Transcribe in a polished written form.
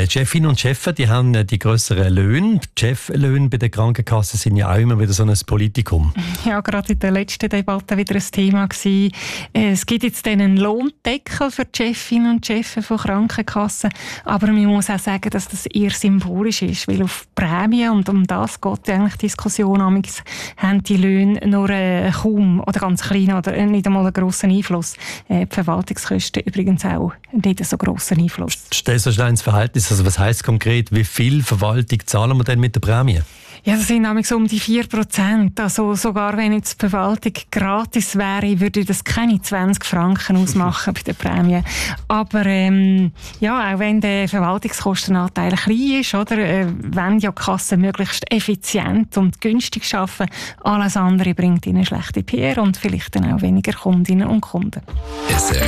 Chefinnen und Chefs, die haben die grösseren Löhne. Die Cheflöhne bei der Krankenkasse sind ja auch immer wieder so ein Politikum. Ja, gerade in der letzten Debatte wieder ein Thema gewesen. Es gibt jetzt einen Lohndeckel für die Chefinnen und Chefs von Krankenkassen, aber man muss auch sagen, dass das eher symbolisch ist, weil auf Prämien, und um das geht eigentlich die Diskussion, haben die Löhne nur kaum oder ganz klein oder nicht einmal einen grossen Einfluss. Die Verwaltungskosten übrigens auch nicht so grossen Einfluss. Stellst du schnell ins Verhältnis, also was heisst konkret, wie viel Verwaltung zahlen wir denn mit der Prämie? Ja, das sind nämlich so um die 4%. Also sogar wenn jetzt die Verwaltung gratis wäre, würde das keine 20 Franken ausmachen bei der Prämie. Aber ja, auch wenn der Verwaltungskostenanteil klein ist, oder, wenn ja die Kassen möglichst effizient und günstig arbeiten, alles andere bringt ihnen schlechte PR und vielleicht dann auch weniger Kundinnen und Kunden.